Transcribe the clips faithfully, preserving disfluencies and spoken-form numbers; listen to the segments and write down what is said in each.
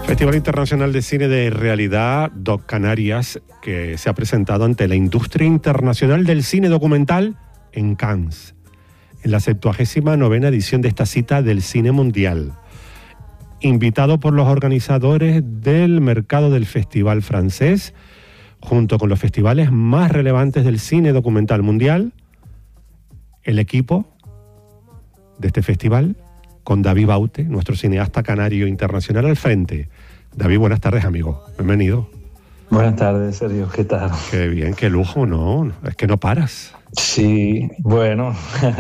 Festival Internacional de Cine de Realidad Doc Canarias, que se ha presentado ante la industria internacional del cine documental en Cannes, en la septuagésima novena edición de esta cita del cine mundial. Invitado por los organizadores del mercado del festival francés, junto con los festivales más relevantes del cine documental mundial, el equipo de este festival, con David Baute, nuestro cineasta canario internacional al frente. David, buenas tardes, amigo. Bienvenido. Buenas tardes, Sergio. ¿Qué tal? Qué bien, qué lujo, ¿no? Es que no paras. Sí, bueno,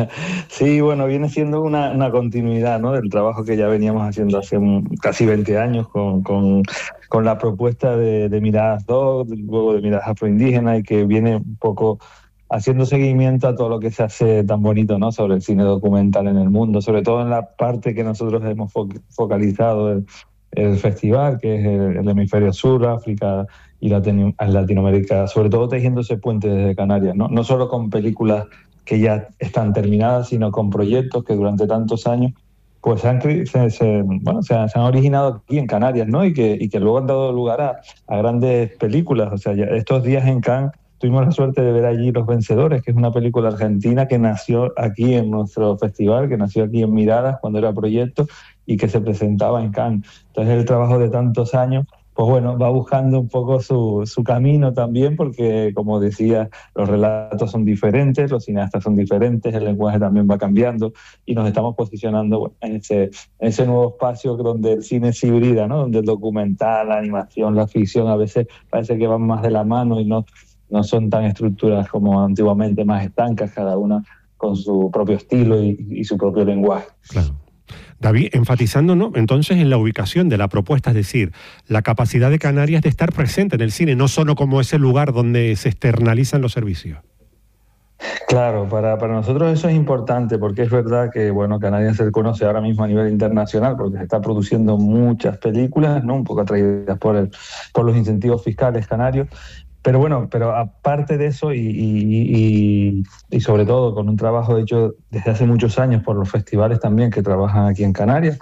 sí, bueno, viene siendo una, una continuidad, ¿no?, del trabajo que ya veníamos haciendo hace un, casi veinte años con, con, con la propuesta de, de Miradas dos, luego de Miradas Afroindígenas, y que viene un poco haciendo seguimiento a todo lo que se hace tan bonito, ¿no?, sobre el cine documental en el mundo, sobre todo en la parte que nosotros hemos fo- focalizado el, el festival, que es el, el hemisferio sur, África y Latino, Latinoamérica, sobre todo tejiendo ese puente desde Canarias, ¿no? No solo con películas que ya están terminadas, sino con proyectos que durante tantos años pues se han, se, se, bueno, se han, se han originado aquí en Canarias, ¿no? Y que, y que luego han dado lugar a, a grandes películas. O sea, ya estos días en Cannes tuvimos la suerte de ver allí Los Vencedores, que es una película argentina que nació aquí en nuestro festival, que nació aquí en Miradas cuando era proyecto y que se presentaba en Cannes. Entonces el trabajo de tantos años, pues bueno, va buscando un poco su, su camino también, porque como decía, los relatos son diferentes, los cineastas son diferentes, el lenguaje también va cambiando y nos estamos posicionando, bueno, en ese, en ese nuevo espacio donde el cine se hibrida, ¿no? Donde el documental, la animación, la ficción a veces parece que van más de la mano y no, no son tan estructuras como antiguamente, más estancas, cada una con su propio estilo y, y su propio lenguaje. Claro. David, enfatizando, ¿no?, entonces en la ubicación de la propuesta, es decir, la capacidad de Canarias de estar presente en el cine, no solo como ese lugar donde se externalizan los servicios. Claro, para, para nosotros eso es importante, porque es verdad que, bueno, Canarias se conoce ahora mismo a nivel internacional porque se está produciendo muchas películas, ¿no?, un poco atraídas por, el, por los incentivos fiscales canarios. Pero bueno, pero aparte de eso y, y, y, y sobre todo con un trabajo hecho desde hace muchos años por los festivales también que trabajan aquí en Canarias,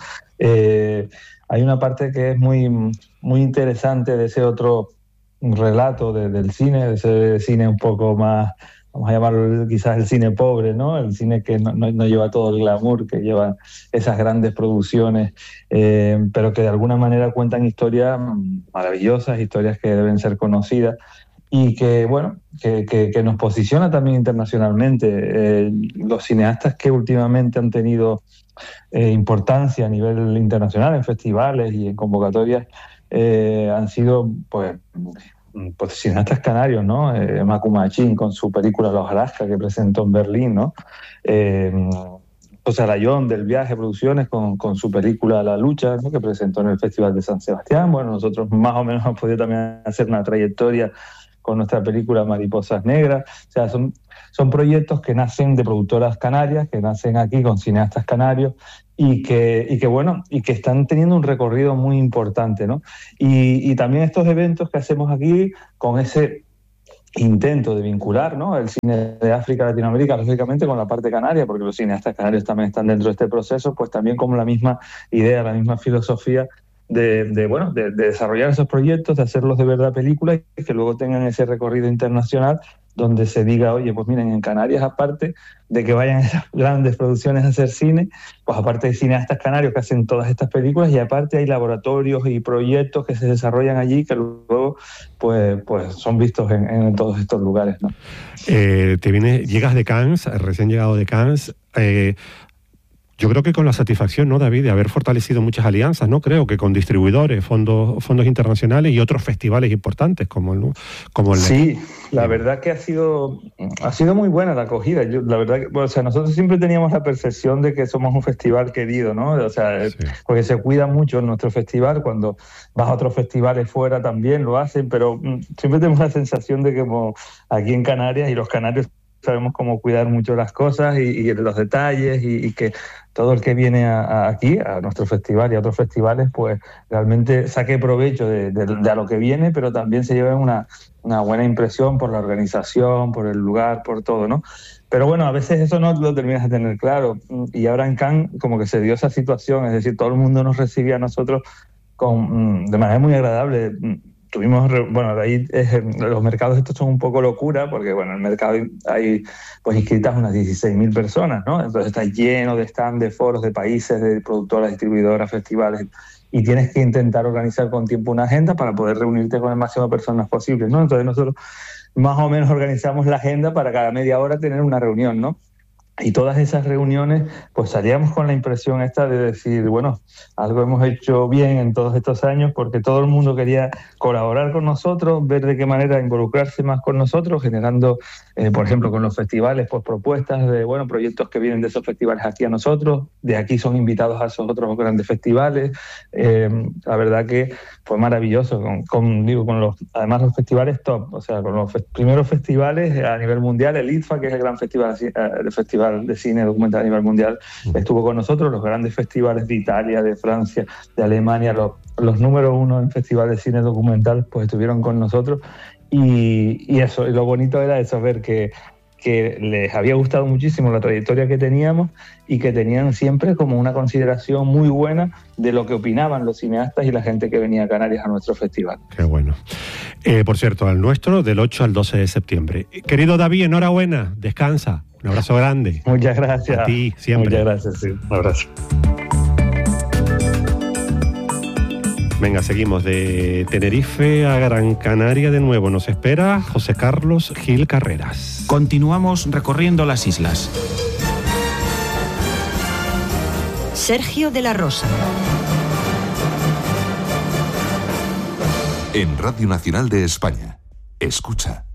eh, hay una parte que es muy, muy interesante de ese otro relato de, del cine, de ese cine un poco más, vamos a llamarlo quizás el cine pobre, ¿no? El cine que no, no, no lleva todo el glamour, que lleva esas grandes producciones, eh, pero que de alguna manera cuentan historias maravillosas, historias que deben ser conocidas. Y que, bueno, que, que, que nos posiciona también internacionalmente. Eh, los cineastas que últimamente han tenido eh, importancia a nivel internacional en festivales y en convocatorias eh, han sido, pues, pues cineastas canarios, ¿no? Eh, Macu Machín con su película Los Alaska que presentó en Berlín, ¿no? Eh, José Arayón del Viaje Producciones con, con su película La Lucha, ¿no?, que presentó en el Festival de San Sebastián. Bueno, nosotros más o menos hemos podido también hacer una trayectoria con nuestra película Mariposas Negras. O sea, son, son proyectos que nacen de productoras canarias, que nacen aquí con cineastas canarios y que, y que bueno, y que están teniendo un recorrido muy importante, ¿no? Y, y también estos eventos que hacemos aquí con ese intento de vincular, ¿no?, el cine de África, Latinoamérica, lógicamente con la parte canaria, porque los cineastas canarios también están dentro de este proceso, pues también como la misma idea, la misma filosofía de, de bueno, de, de desarrollar esos proyectos, de hacerlos de verdad películas y que luego tengan ese recorrido internacional donde se diga, oye, pues miren, en Canarias, aparte de que vayan esas grandes producciones a hacer cine, pues aparte de cineastas canarios que hacen todas estas películas, y aparte hay laboratorios y proyectos que se desarrollan allí que luego pues, pues son vistos en, en todos estos lugares, ¿no? Eh, te viene, llegas de Cannes, recién llegado de Cannes, eh, yo creo que con la satisfacción, ¿no, David?, de haber fortalecido muchas alianzas, ¿no? Creo que con distribuidores, fondos, fondos internacionales y otros festivales importantes como el, como el Sí, la verdad que ha sido ha sido muy buena la acogida. Yo, la verdad que, bueno, o sea, nosotros siempre teníamos la percepción de que somos un festival querido, ¿no? O sea, sí, porque se cuida mucho en nuestro festival. Cuando vas a otros festivales fuera también lo hacen, pero mm, siempre tenemos la sensación de que como aquí en Canarias, y los canarios sabemos cómo cuidar mucho las cosas y, y los detalles y, y que todo el que viene a, a aquí, a nuestro festival y a otros festivales, pues realmente saque provecho de, de, de a lo que viene, pero también se lleve una, una buena impresión por la organización, por el lugar, por todo, ¿no? Pero bueno, a veces eso no lo terminas de tener claro. Y ahora en Cannes como que se dio esa situación, es decir, todo el mundo nos recibía a nosotros con, de manera muy agradable. Tuvimos, bueno, de ahí eh, los mercados estos son un poco locura, porque bueno, en el mercado hay pues inscritas unas dieciséis mil personas, ¿no? Entonces está lleno de stands, de foros, de países, de productoras, distribuidoras, festivales, y tienes que intentar organizar con tiempo una agenda para poder reunirte con el máximo de personas posible, ¿no? Entonces nosotros más o menos organizamos la agenda para cada media hora tener una reunión, ¿no? Y todas esas reuniones, pues salíamos con la impresión esta de decir, bueno, algo hemos hecho bien en todos estos años, porque todo el mundo quería colaborar con nosotros, ver de qué manera involucrarse más con nosotros, generando, eh, por ejemplo, con los festivales, pues propuestas de, bueno, proyectos que vienen de esos festivales aquí a nosotros, de aquí son invitados a esos otros grandes festivales. Eh, la verdad que fue maravilloso, con, con, digo, con los, además los festivales top, o sea, con los fe- primeros festivales a nivel mundial, el I T F A, que es el gran festival, el festival de cine documental a nivel mundial, estuvo con nosotros, los grandes festivales de Italia, de Francia, de Alemania, los, los números uno en festivales de cine documental, pues estuvieron con nosotros, y, y eso, y lo bonito era eso, ver que, que les había gustado muchísimo la trayectoria que teníamos y que tenían siempre como una consideración muy buena de lo que opinaban los cineastas y la gente que venía a Canarias a nuestro festival. Qué bueno. Eh, por cierto, al nuestro del ocho al doce de septiembre. Querido David, enhorabuena, descansa. Un abrazo grande. Muchas gracias. A ti, siempre. Muchas gracias, sí. Un abrazo. Venga, seguimos de Tenerife a Gran Canaria de nuevo. Nos espera José Carlos Gil Carreras. Continuamos recorriendo las islas. Sergio de la Rosa. En Radio Nacional de España. Escucha.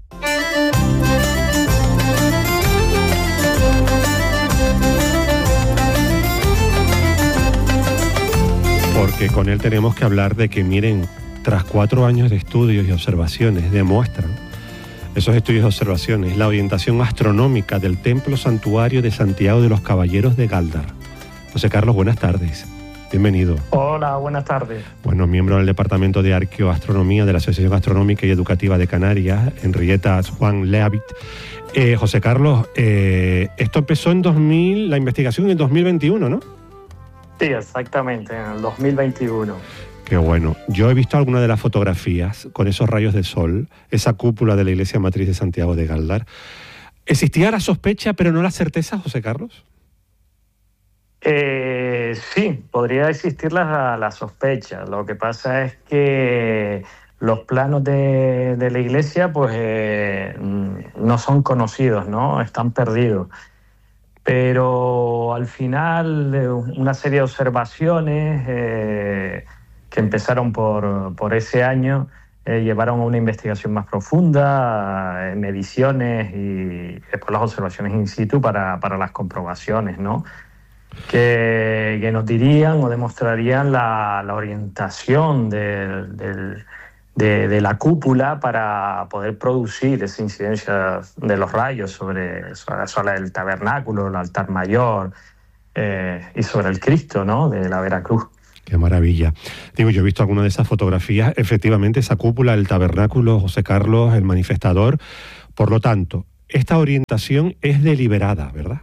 Porque con él tenemos que hablar de que, miren, tras cuatro años de estudios y observaciones, demuestran, esos estudios y observaciones, la orientación astronómica del Templo Santuario de Santiago de los Caballeros de Gáldar. José Carlos, buenas tardes. Bienvenido. Hola, buenas tardes. Bueno, miembro del Departamento de Arqueoastronomía de la Asociación Astronómica y Educativa de Canarias, Henrietta Juan Leavitt. Eh, José Carlos, eh, esto empezó en dos mil, la investigación en dos mil veintiuno, ¿no? Sí, exactamente, en el dos mil veintiuno. Qué bueno. Yo he visto algunas de las fotografías con esos rayos de sol, esa cúpula de la Iglesia Matriz de Santiago de Gáldar. ¿Existía la sospecha, pero no la certeza, José Carlos? Eh, sí, podría existir la, la sospecha. Lo que pasa es que los planos de, de la iglesia pues eh, no son conocidos, ¿no? Están perdidos. Pero al final, eh, una serie de observaciones eh, que empezaron por, por ese año eh, llevaron a una investigación más profunda, eh, mediciones y después las observaciones in situ para, para las comprobaciones, ¿no? Que, que nos dirían o demostrarían la, la orientación del, del, de, de la cúpula para poder producir esa incidencia de los rayos sobre, sobre, sobre el tabernáculo, el altar mayor eh, y sobre el Cristo, ¿no?, de la Veracruz. Qué maravilla. Digo, yo he visto algunas de esas fotografías. Efectivamente, esa cúpula, el tabernáculo, José Carlos, el manifestador. Por lo tanto, esta orientación es deliberada, ¿verdad?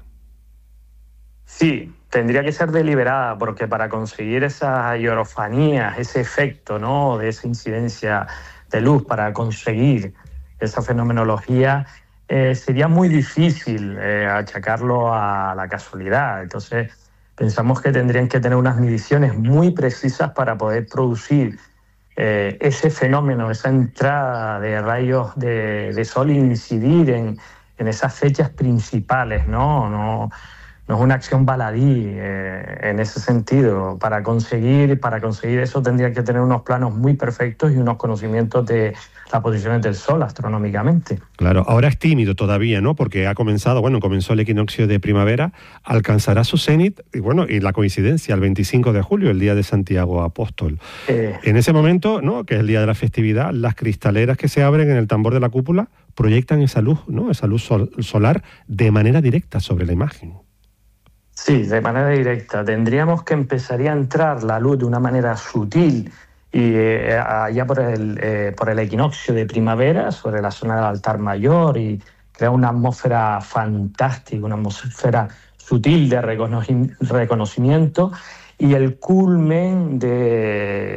Sí, tendría que ser deliberada, porque para conseguir esas hierofanías, ese efecto, ¿no?, de esa incidencia de luz, para conseguir esa fenomenología, eh, sería muy difícil eh, achacarlo a la casualidad. Entonces, pensamos que tendrían que tener unas mediciones muy precisas para poder producir eh, ese fenómeno, esa entrada de rayos de, de sol e incidir en, en esas fechas principales, ¿no? No No es una acción baladí eh, en ese sentido. Para conseguir, para conseguir eso tendría que tener unos planos muy perfectos y unos conocimientos de las posiciones del Sol astronómicamente. Claro, ahora es tímido todavía, ¿no? Porque ha comenzado, bueno, comenzó el equinoccio de primavera, alcanzará su cenit, y bueno, y la coincidencia, el veinticinco de julio, el día de Santiago Apóstol. Eh, en ese momento, ¿no?, que es el día de la festividad, las cristaleras que se abren en el tambor de la cúpula proyectan esa luz, ¿no?, esa luz sol- solar de manera directa sobre la imagen. Sí, de manera directa. Tendríamos que empezaría a entrar la luz de una manera sutil y eh, allá por el, eh, por el equinoccio de primavera, sobre la zona del altar mayor, y crear una atmósfera fantástica, una atmósfera sutil de reconoci- reconocimiento, y el culmen de,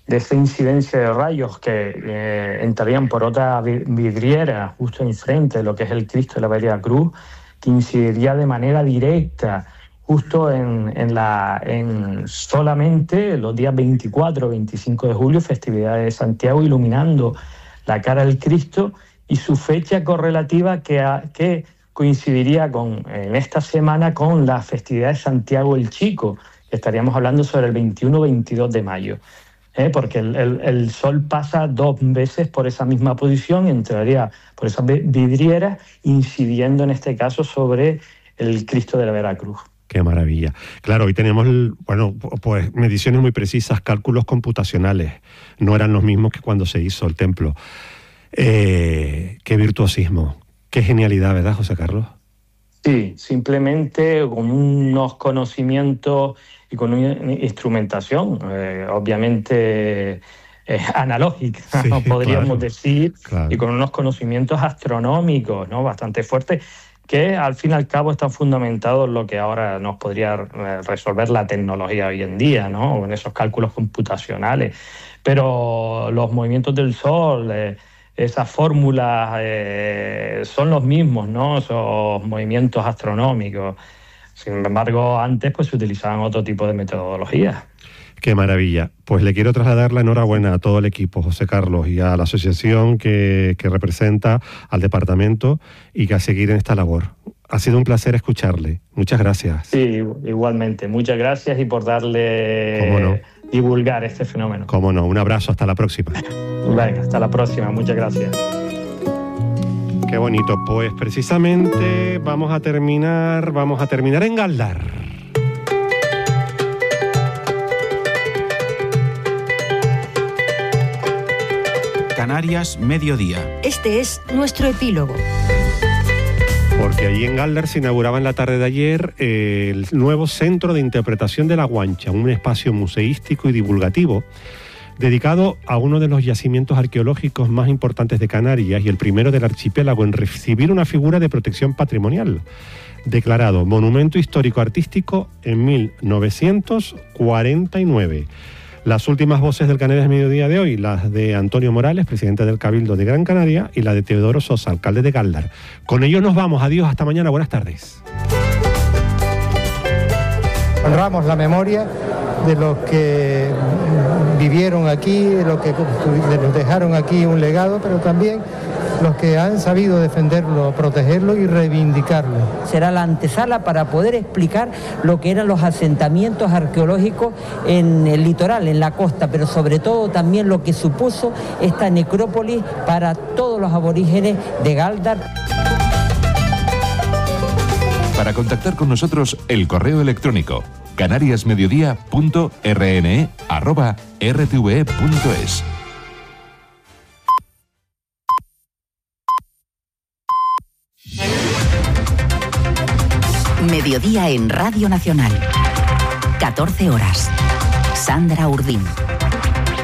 de esa incidencia de rayos que eh, entrarían por otra vidriera justo enfrente de lo que es el Cristo de la Vera Cruz, que incidiría de manera directa justo en, en, la, en solamente los días veinticuatro y veinticinco de julio, festividades de Santiago, iluminando la cara del Cristo, y su fecha correlativa que, a, que coincidiría con, en esta semana con la festividad de Santiago el Chico, que estaríamos hablando sobre el veintiuno y veintidós de mayo. ¿Eh? Porque el, el, el Sol pasa dos veces por esa misma posición y entraría por esas vidrieras, incidiendo en este caso sobre el Cristo de la Vera Cruz. Qué maravilla. Claro, hoy tenemos, bueno, pues mediciones muy precisas, cálculos computacionales. No eran los mismos que cuando se hizo el templo. Eh, qué virtuosismo, qué genialidad, ¿verdad, José Carlos? Sí, simplemente con unos conocimientos y con una instrumentación, eh, obviamente eh, analógica, sí, ¿no? Podríamos claro, decir, claro. Y con unos conocimientos astronómicos, ¿no? Bastante fuertes, que al fin y al cabo están fundamentados en lo que ahora nos podría resolver la tecnología hoy en día, ¿no? En esos cálculos computacionales. Pero los movimientos del Sol, eh, esas fórmulas eh, son los mismos, ¿no? Esos movimientos astronómicos. Sin embargo, antes pues se utilizaban otro tipo de metodologías. Qué maravilla. Pues le quiero trasladar la enhorabuena a todo el equipo, José Carlos, y a la asociación que, que representa al departamento y que a seguir en esta labor. Ha sido un placer escucharle. Muchas gracias. Sí, igualmente. Muchas gracias y por darle... ¿Cómo no? Divulgar este fenómeno. Cómo no. Un abrazo. Hasta la próxima. Venga, hasta la próxima. Muchas gracias. Qué bonito. Pues precisamente vamos a terminar, vamos a terminar en Galdar. Canarias, mediodía. Este es nuestro epílogo. Porque allí en Galdar se inauguraba en la tarde de ayer eh, el nuevo Centro de Interpretación de la Guancha, un espacio museístico y divulgativo dedicado a uno de los yacimientos arqueológicos más importantes de Canarias y el primero del archipiélago en recibir una figura de protección patrimonial, declarado Monumento Histórico Artístico en mil novecientos cuarenta y nueve. Las últimas voces del Canarias Mediodía de hoy, las de Antonio Morales, presidente del Cabildo de Gran Canaria, y la de Teodoro Sosa, alcalde de Galdar. Con ellos nos vamos. Adiós, hasta mañana. Buenas tardes. Honramos la memoria de los que vivieron aquí, de los que nos dejaron aquí un legado, pero también los que han sabido defenderlo, protegerlo y reivindicarlo. Será la antesala para poder explicar lo que eran los asentamientos arqueológicos en el litoral, en la costa, pero sobre todo también lo que supuso esta necrópolis para todos los aborígenes de Galdar. Para contactar con nosotros, el correo electrónico canariasmediodía punto r n e arroba r t v e punto es. Mediodía en Radio Nacional. catorce horas. Sandra Urdín.